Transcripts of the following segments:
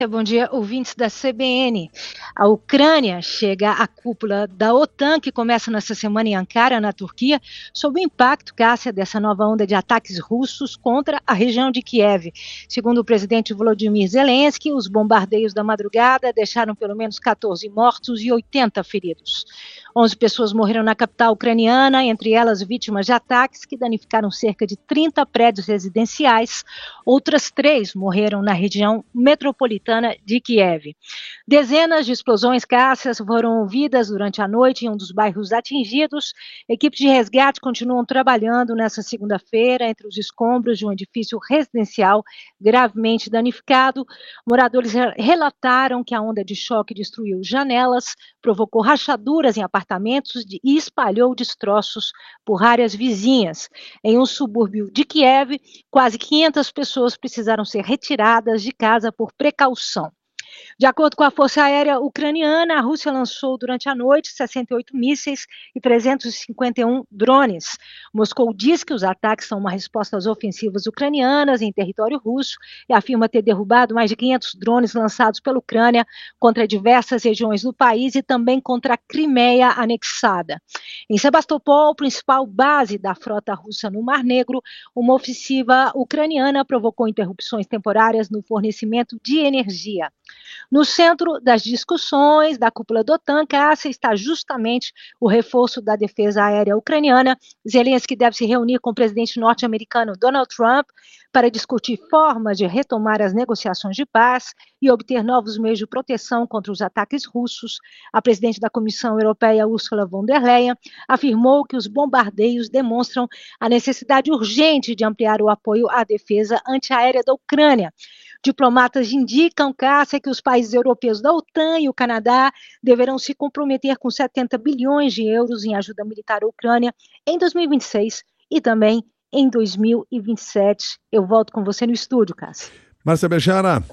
Bom dia, ouvintes da CBN. A Ucrânia chega à cúpula da OTAN, que começa nesta semana em Ankara, na Turquia, sob o impacto, Cássia, dessa nova onda de ataques russos contra a região de Kiev. Segundo o presidente Volodymyr Zelensky, os bombardeios da madrugada deixaram pelo menos 14 mortos e 80 feridos. 11 pessoas morreram na capital ucraniana, entre elas vítimas de ataques que danificaram cerca de 30 prédios residenciais. Outras 3 morreram na região metropolitana de Kiev. Dezenas de explosões, Cássias, foram ouvidas durante a noite em um dos bairros atingidos. Equipes de resgate continuam trabalhando nesta segunda-feira entre os escombros de um edifício residencial gravemente danificado. Moradores relataram que a onda de choque destruiu janelas, provocou rachaduras em apartamentos e espalhou destroços por áreas vizinhas. Em um subúrbio de Kiev, quase 500 pessoas precisaram ser retiradas de casa por precaução. De acordo com a Força Aérea Ucraniana, a Rússia lançou durante a noite 68 mísseis e 351 drones. Moscou diz que os ataques são uma resposta às ofensivas ucranianas em território russo e afirma ter derrubado mais de 500 drones lançados pela Ucrânia contra diversas regiões do país e também contra a Crimeia anexada. Em Sebastopol, principal base da frota russa no Mar Negro, uma ofensiva ucraniana provocou interrupções temporárias no fornecimento de energia. No centro das discussões da cúpula da OTAN, Cássia, está justamente o reforço da defesa aérea ucraniana. Zelensky deve se reunir com o presidente norte-americano Donald Trump para discutir formas de retomar as negociações de paz e obter novos meios de proteção contra os ataques russos. A presidente da Comissão Europeia, Ursula von der Leyen, afirmou que os bombardeios demonstram a necessidade urgente de ampliar o apoio à defesa antiaérea da Ucrânia. Diplomatas indicam, Cássia, que os países europeus da OTAN e o Canadá deverão se comprometer com 70 bilhões de euros em ajuda militar à Ucrânia em 2026 e também em 2027. Eu volto com você no estúdio, Cássia. Márcia Bechara,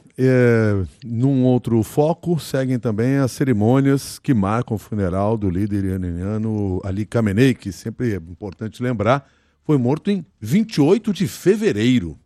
num outro foco, seguem também as cerimônias que marcam o funeral do líder iraniano Ali Khamenei, que sempre é importante lembrar, foi morto em 28 de fevereiro.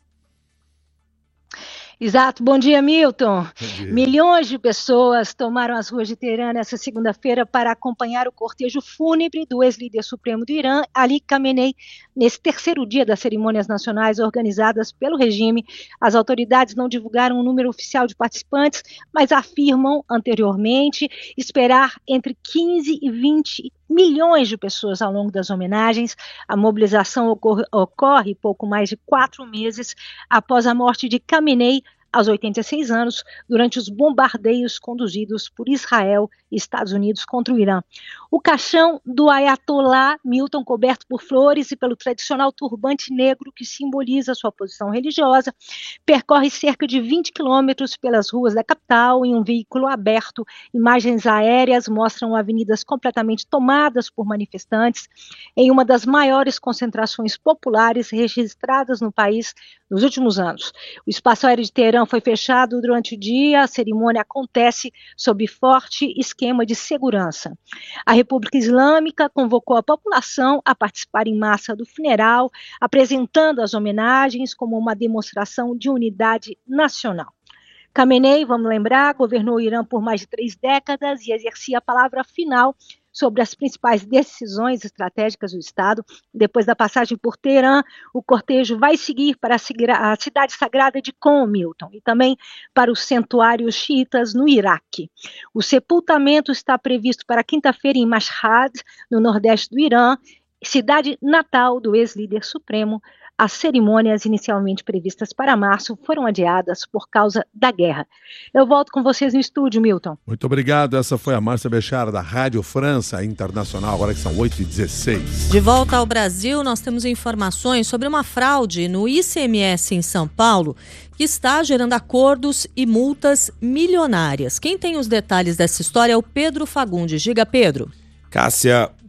Exato. Bom dia, Milton. Bom dia. Milhões de pessoas tomaram as ruas de Teherã nesta segunda-feira para acompanhar o cortejo fúnebre do ex-líder supremo do Irã, Ali Khamenei, nesse terceiro dia das cerimônias nacionais organizadas pelo regime. As autoridades não divulgaram um número oficial de participantes, mas afirmam anteriormente esperar entre 15 e 20 milhões de pessoas ao longo das homenagens. A mobilização ocorre pouco mais de 4 meses após a morte de Khamenei, aos 86 anos, durante os bombardeios conduzidos por Israel e Estados Unidos contra o Irã. O caixão do Ayatollah, Milton, coberto por flores e pelo tradicional turbante negro que simboliza sua posição religiosa, percorre cerca de 20 quilômetros pelas ruas da capital em um veículo aberto. Imagens aéreas mostram avenidas completamente tomadas por manifestantes em uma das maiores concentrações populares registradas no país nos últimos anos. O espaço aéreo de Teherã foi fechado durante o dia. A cerimônia acontece sob forte esquema de segurança. A República Islâmica convocou a população a participar em massa do funeral, apresentando as homenagens como uma demonstração de unidade nacional. Khamenei, vamos lembrar, governou o Irã por mais de 3 décadas e exercia a palavra final sobre as principais decisões estratégicas do Estado. Depois da passagem por Teherã, o cortejo vai seguir para a cidade sagrada de Qom, Milton, e também para os santuários xiitas no Iraque. O sepultamento está previsto para quinta-feira em Mashhad, no nordeste do Irã, cidade natal do ex-líder supremo. As cerimônias inicialmente previstas para março foram adiadas por causa da guerra. Eu volto com vocês no estúdio, Milton. Muito obrigado. Essa foi a Márcia Bechara, da Rádio França Internacional, agora que são 8h16. De volta ao Brasil, nós temos informações sobre uma fraude no ICMS em São Paulo que está gerando acordos e multas milionárias. Quem tem os detalhes dessa história é o Pedro Fagundes. Diga, Pedro. Cássia,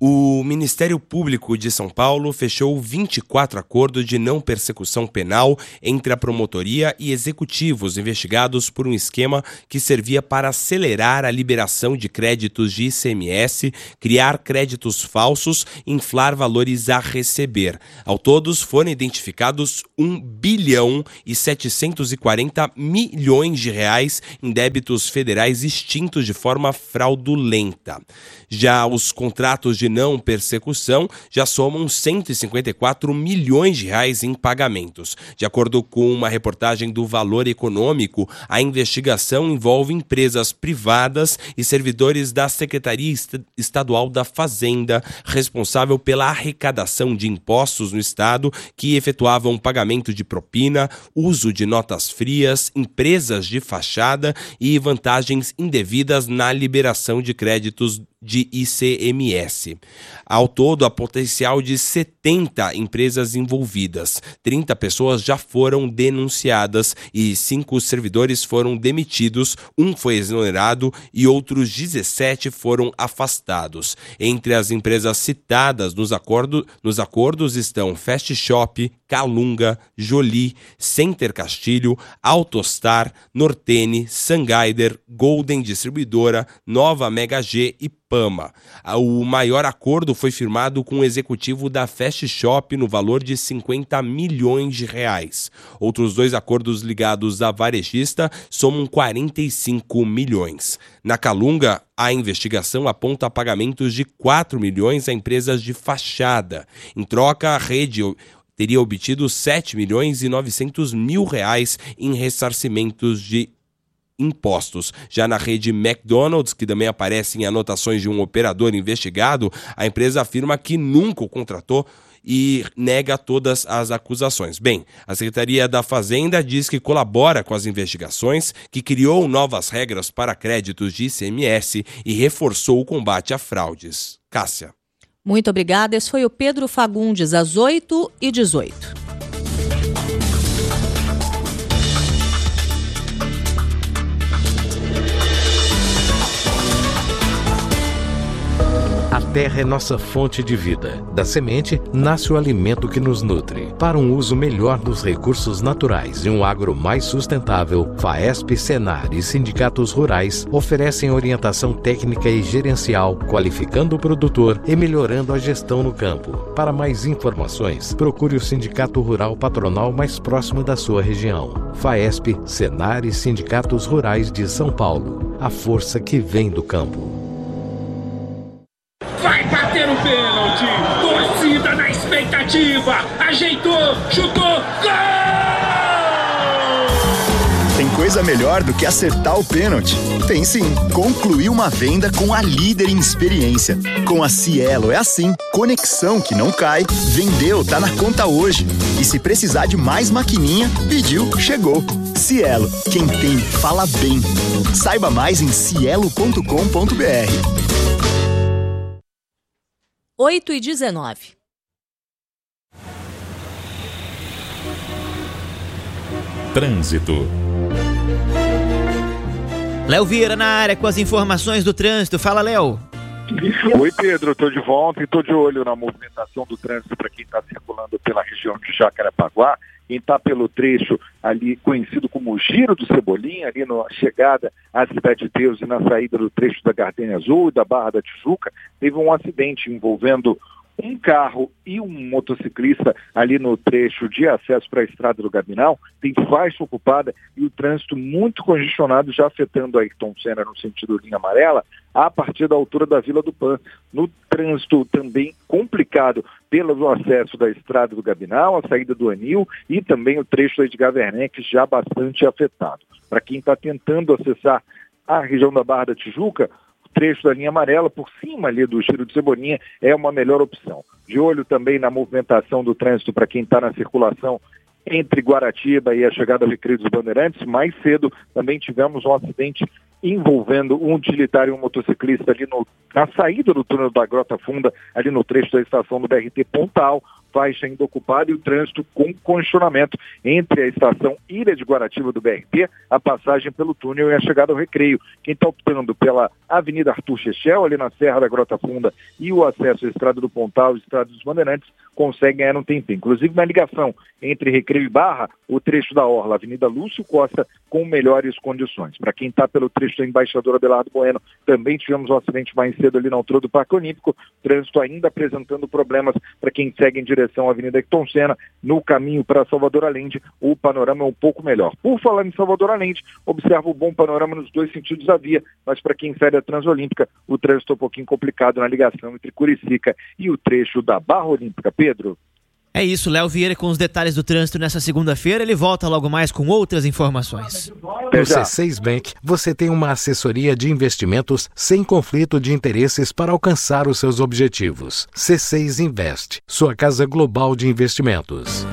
O Ministério Público de São Paulo fechou 24 acordos de não persecução penal entre a promotoria e executivos investigados por um esquema que servia para acelerar a liberação de créditos de ICMS, criar créditos falsos e inflar valores a receber. Ao todo, foram identificados 1 bilhão e 740 milhões de reais em débitos federais extintos de forma fraudulenta. Já os contratos de não persecução já somam 154 milhões de reais em pagamentos. De acordo com uma reportagem do Valor Econômico, a investigação envolve empresas privadas e servidores da Secretaria Estadual da Fazenda, responsável pela arrecadação de impostos no estado, que efetuavam pagamento de propina, uso de notas frias, empresas de fachada e vantagens indevidas na liberação de créditos de ICMS. Ao todo, há potencial de 70 empresas envolvidas. 30 pessoas já foram denunciadas e 5 servidores foram demitidos, um foi exonerado e outros 17 foram afastados. Entre as empresas citadas nos acordos estão Fast Shop, Calunga, Jolie, Center Castilho, Autostar, Nortene, Sangaider, Golden Distribuidora, Nova Mega G e Pama. O maior acordo foi firmado com o executivo da Fast Shop no valor de 50 milhões de reais. Outros 2 acordos ligados à varejista somam 45 milhões. Na Calunga, a investigação aponta pagamentos de 4 milhões a empresas de fachada. Em troca, a rede teria obtido 7 milhões e 900 mil reais em ressarcimentos de impostos. Já na rede McDonald's, que também aparece em anotações de um operador investigado, a empresa afirma que nunca o contratou e nega todas as acusações. Bem, a Secretaria da Fazenda diz que colabora com as investigações, que criou novas regras para créditos de ICMS e reforçou o combate a fraudes. Cássia. Muito obrigada. Esse foi o Pedro Fagundes, às 8h18. A terra é nossa fonte de vida. Da semente nasce o alimento que nos nutre. Para um uso melhor dos recursos naturais e um agro mais sustentável, FAESP, Senar e sindicatos rurais oferecem orientação técnica e gerencial, qualificando o produtor e melhorando a gestão no campo. Para mais informações, procure o Sindicato Rural Patronal mais próximo da sua região. FAESP, Senar e sindicatos rurais de São Paulo. A força que vem do campo. Vai bater o pênalti! Torcida na expectativa! Ajeitou! Chutou! Gol! Tem coisa melhor do que acertar o pênalti? Tem sim! Concluir uma venda com a líder em experiência. Com a Cielo é assim. Conexão que não cai. Vendeu, tá na conta hoje. E se precisar de mais maquininha, pediu, chegou. Cielo, quem tem, fala bem. Saiba mais em cielo.com.br. 8h19. Trânsito. Léo Vieira na área com as informações do trânsito. Fala, Léo. Oi, Pedro, estou de volta e estou de olho na movimentação do trânsito para quem está circulando pela região de Jacarepaguá. Quem está pelo trecho ali conhecido como Giro do Cebolinha, ali na chegada à Cidade de Deus e na saída do trecho da Gardênia Azul e da Barra da Tijuca, teve um acidente envolvendo um carro e um motociclista ali no trecho de acesso para a Estrada do Gabinal. Tem faixa ocupada e o trânsito muito congestionado, já afetando a Ayrton Senna no sentido linha amarela, a partir da altura da Vila do Pan. No trânsito também complicado pelo acesso da Estrada do Gabinal, a saída do Anil e também o trecho da Edgar Werneck já bastante afetado. Para quem está tentando acessar a região da Barra da Tijuca, trecho da linha amarela, por cima ali do Giro de Cebolinha, é uma melhor opção. De olho também na movimentação do trânsito para quem está na circulação entre Guaratiba e a chegada ao Recreio dos Bandeirantes. Mais cedo também tivemos um acidente envolvendo um utilitário e um motociclista ali na saída do túnel da Grota Funda, ali no trecho da estação do BRT Pontal. faixa ainda ocupada e o trânsito com congestionamento entre a estação Ilha de Guaratiba do BRT, a passagem pelo túnel e a chegada ao Recreio. Quem está optando pela Avenida Arthur Chechel, ali na Serra da Grota Funda, e o acesso à Estrada do Pontal e Estrada dos Bandeirantes, consegue ganhar um tempinho. Inclusive na ligação entre Recreio e Barra, o trecho da Orla, Avenida Lúcio Costa, com melhores condições. Para quem está pelo trecho da Embaixador Abelardo Bueno, também tivemos um acidente mais cedo ali na altura do Parque Olímpico, trânsito ainda apresentando problemas para quem segue em direção à Avenida Ayrton Senna, no caminho para Salvador Allende, o panorama é um pouco melhor. Por falar em Salvador Allende, observa o bom panorama nos dois sentidos da via, mas para quem segue a Transolímpica, o trânsito é um pouquinho complicado na ligação entre Curicica e o trecho da Barra Olímpica. Pedro? É isso, Léo Vieira com os detalhes do trânsito nessa segunda-feira. Ele volta logo mais com outras informações. No C6 Bank, você tem uma assessoria de investimentos sem conflito de interesses para alcançar os seus objetivos. C6 Invest, sua casa global de investimentos.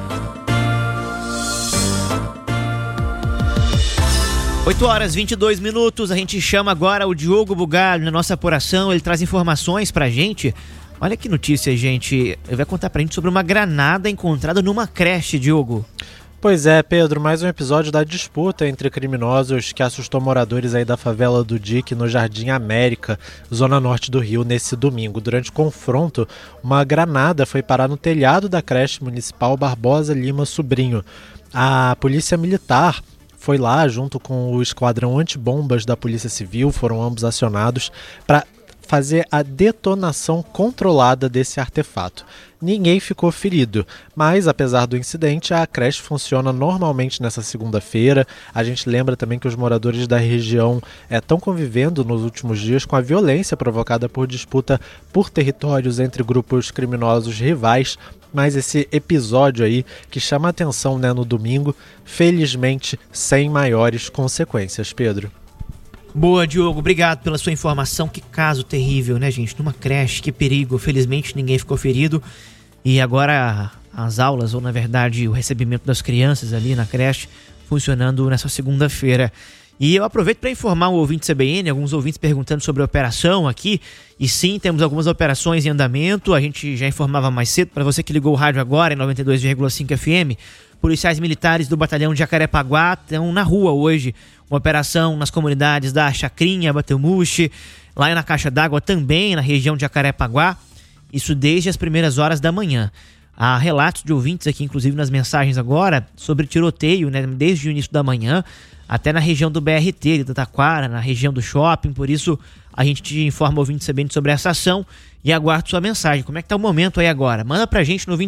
8h22. A gente chama agora o Diogo Bugalho na nossa apuração. Ele traz informações pra gente. Olha que notícia, gente. Ele vai contar pra gente sobre uma granada encontrada numa creche, Diogo. Pois é, Pedro, mais um episódio da disputa entre criminosos que assustou moradores aí da favela do Dique, no Jardim América, zona norte do Rio, nesse domingo. Durante o confronto, uma granada foi parar no telhado da creche municipal Barbosa Lima Sobrinho. A polícia militar foi lá junto com o esquadrão antibombas da Polícia Civil, foram ambos acionados para fazer a detonação controlada desse artefato. Ninguém ficou ferido, mas apesar do incidente, a creche funciona normalmente nessa segunda-feira. A gente lembra também que os moradores da região estão convivendo nos últimos dias com a violência provocada por disputa por territórios entre grupos criminosos rivais. Mas esse episódio aí que chama a atenção, né, no domingo, felizmente sem maiores consequências, Pedro. Boa, Diogo, obrigado pela sua informação. Que caso terrível, né, gente? Numa creche, que perigo. Felizmente ninguém ficou ferido. E agora as aulas, ou na verdade o recebimento das crianças ali na creche, funcionando nessa segunda-feira. E eu aproveito para informar o ouvinte CBN, alguns ouvintes perguntando sobre a operação aqui. E sim, temos algumas operações em andamento. A gente já informava mais cedo, para você que ligou o rádio agora, em 92,5 FM. Policiais militares do batalhão de Jacarepaguá estão na rua hoje. Uma operação nas comunidades da Chacrinha, Batelmuche, lá na Caixa d'Água também, na região de Jacarepaguá. Isso desde as primeiras horas da manhã. Há relatos de ouvintes aqui, inclusive nas mensagens agora, sobre tiroteio, né, desde o início da manhã, até na região do BRT, de Taquara, na região do shopping. Por isso, a gente te informa, ouvinte CBN, sobre essa ação e aguardo sua mensagem. Como é que tá o momento aí agora? Manda pra gente no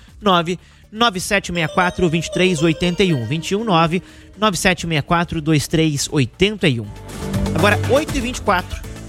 2199764-2381. 2199764-2381. Agora, 8h24.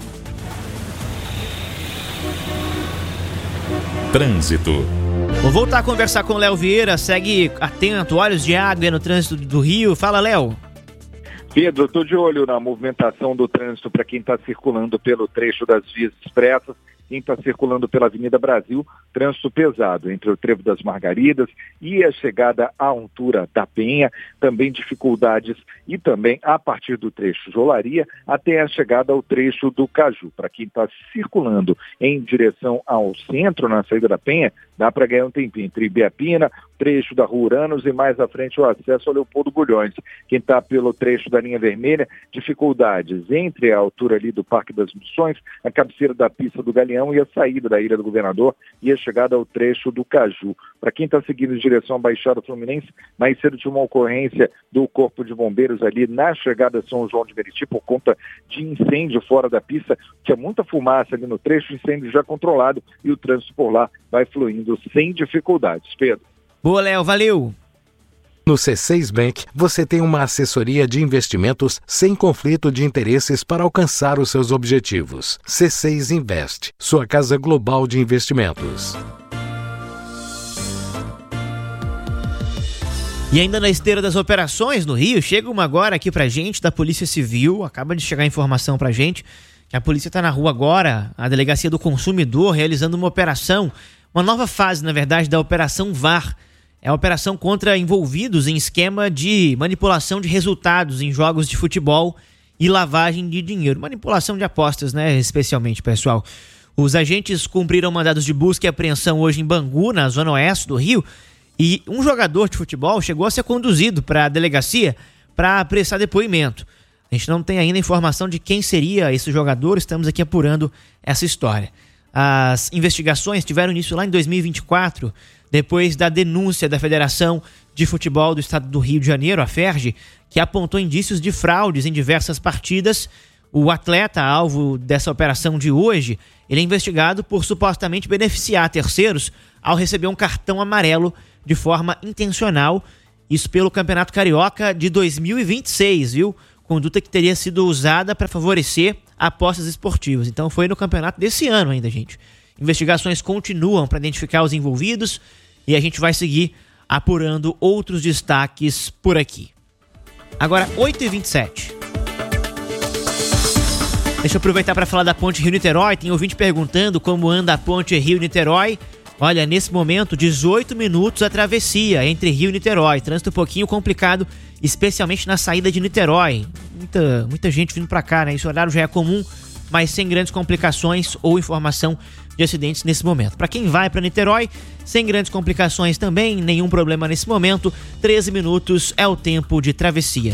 Trânsito. Vou voltar a conversar com o Léo Vieira. Segue atento, olhos de água no trânsito do Rio. Fala, Léo. Pedro, eu estou de olho na movimentação do trânsito para quem está circulando pelo trecho das vias expressas. Quem está circulando pela Avenida Brasil, trânsito pesado entre o Trevo das Margaridas e a chegada à altura da Penha, também dificuldades e também a partir do trecho Jolaria até a chegada ao trecho do Caju. Para quem está circulando em direção ao centro, na saída da Penha, dá para ganhar um tempinho entre Ibiapina, trecho da Rua Uranos e mais à frente o acesso ao Leopoldo Bulhões. Quem está pelo trecho da linha vermelha, dificuldades entre a altura ali do Parque das Missões, a cabeceira da pista do Galeão e a saída da Ilha do Governador e a chegada ao trecho do Caju. Para quem está seguindo em direção à Baixada Fluminense, mais cedo tinha uma ocorrência do Corpo de Bombeiros ali na chegada a São João de Meriti por conta de incêndio fora da pista. Tinha muita fumaça ali no trecho, incêndio já controlado e o trânsito por lá vai fluindo sem dificuldades. Pedro. Boa, Léo, valeu! No C6 Bank, você tem uma assessoria de investimentos sem conflito de interesses para alcançar os seus objetivos. C6 Invest, sua casa global de investimentos. E ainda na esteira das operações no Rio, chega uma agora aqui pra gente da Polícia Civil. Acaba de chegar a informação pra gente que a polícia tá na rua agora, a Delegacia do Consumidor, realizando uma operação, uma nova fase, na verdade, da Operação VAR. É a operação contra envolvidos em esquema de manipulação de resultados em jogos de futebol e lavagem de dinheiro. Manipulação de apostas, né? Especialmente, pessoal. Os agentes cumpriram mandados de busca e apreensão hoje em Bangu, na zona oeste do Rio, e um jogador de futebol chegou a ser conduzido para a delegacia para prestar depoimento. A gente não tem ainda informação de quem seria esse jogador, estamos aqui apurando essa história. As investigações tiveram início lá em 2024, depois da denúncia da Federação de Futebol do Estado do Rio de Janeiro, a FERJ, que apontou indícios de fraudes em diversas partidas. O atleta, alvo dessa operação de hoje, ele é investigado por supostamente beneficiar terceiros ao receber um cartão amarelo de forma intencional, isso pelo Campeonato Carioca de 2026, viu? Conduta que teria sido usada para favorecer apostas esportivas. Então foi no campeonato desse ano ainda, gente. Investigações continuam para identificar os envolvidos e a gente vai seguir apurando outros destaques por aqui. Agora, 8h27. Deixa eu aproveitar para falar da Ponte Rio-Niterói. Tem ouvinte perguntando como anda a Ponte Rio-Niterói. Olha, nesse momento, 18 minutos a travessia entre Rio e Niterói. Trânsito um pouquinho complicado, especialmente na saída de Niterói. Muita gente vindo para cá, né? Esse horário já é comum, mas sem grandes complicações ou informação de acidentes nesse momento. Para quem vai para Niterói, sem grandes complicações também, nenhum problema nesse momento. 13 minutos é o tempo de travessia.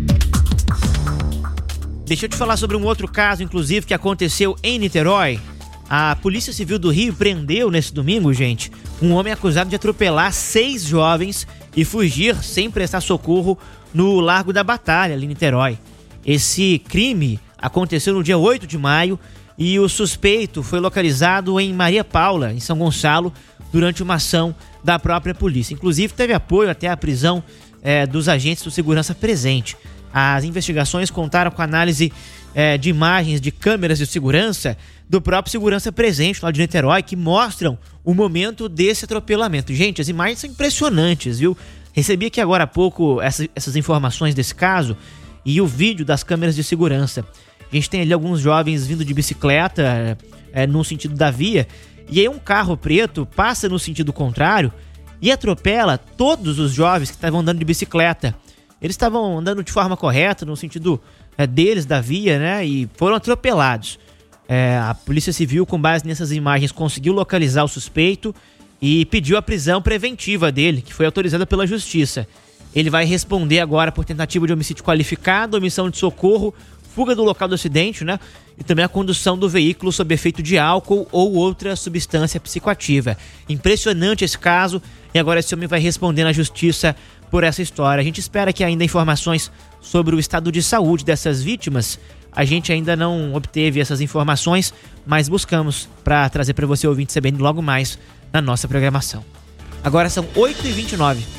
Deixa eu te falar sobre um outro caso, inclusive, que aconteceu em Niterói. A Polícia Civil do Rio prendeu nesse domingo, gente, um homem acusado de atropelar 6 jovens e fugir sem prestar socorro no Largo da Batalha, ali em Niterói. Esse crime aconteceu no dia 8 de maio e o suspeito foi localizado em Maria Paula, em São Gonçalo, durante uma ação da própria polícia. Inclusive, teve apoio até a prisão dos agentes de segurança presente. As investigações contaram com a análise de imagens de câmeras de segurança do próprio segurança presente lá de Niterói, que mostram o momento desse atropelamento. Gente, as imagens são impressionantes, viu? Recebi aqui agora há pouco essas informações desse caso e o vídeo das câmeras de segurança. A gente tem ali alguns jovens vindo de bicicleta no sentido da via, e aí um carro preto passa no sentido contrário e atropela todos os jovens que estavam andando de bicicleta. Eles estavam andando de forma correta, no sentido deles, da via, né? E foram atropelados. A Polícia Civil, com base nessas imagens, conseguiu localizar o suspeito e pediu a prisão preventiva dele, que foi autorizada pela Justiça. Ele vai responder agora por tentativa de homicídio qualificado, omissão de socorro, fuga do local do acidente, né? E também a condução do veículo sob efeito de álcool ou outra substância psicoativa. Impressionante esse caso, e agora esse homem vai responder na Justiça por essa história. A gente espera que ainda informações sobre o estado de saúde dessas vítimas. A gente ainda não obteve essas informações, mas buscamos para trazer para você, ouvinte CBN, logo mais na nossa programação. Agora são 8h29.